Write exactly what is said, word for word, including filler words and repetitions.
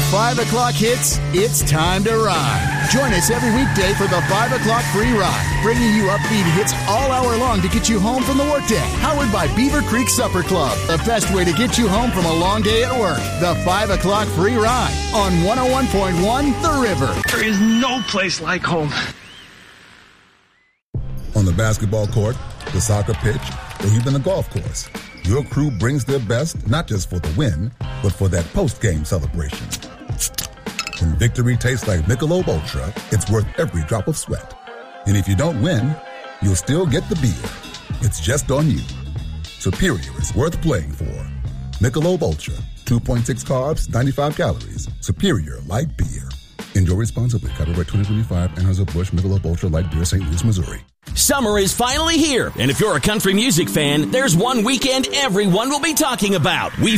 five o'clock hits, it's time to ride. Join us every weekday for the five o'clock free ride, bringing you upbeat hits all hour long to get you home from the workday. Powered by Beaver Creek Supper Club, the best way to get you home from a long day at work. The five o'clock free ride on one oh one point one The River. There is no place like home. On the basketball court, the soccer pitch, or even the golf course, your crew brings their best not just for the win, but for that post-game celebration. When victory tastes like Michelob Ultra, it's worth every drop of sweat. And if you don't win, you'll still get the beer. It's just on you. Superior is worth playing for. Michelob Ultra, two point six carbs, ninety-five calories. Superior light beer. Enjoy responsibly. Copyright twenty twenty-five, Anheuser-Busch Michelob Ultra Light Beer, Saint Louis, Missouri. Summer is finally here, and if you're a country music fan, there's one weekend everyone will be talking about. We